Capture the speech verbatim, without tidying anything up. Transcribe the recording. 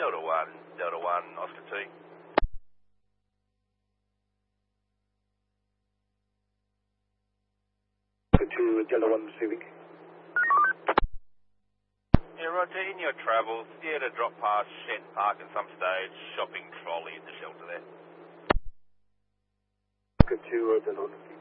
Delta one, Delta one, Oscar T. To Delta one Civic. Yeah, Roger, in your travels, you had to drop past Shen Park at some stage, shopping trolley in the shelter there. To Delta one.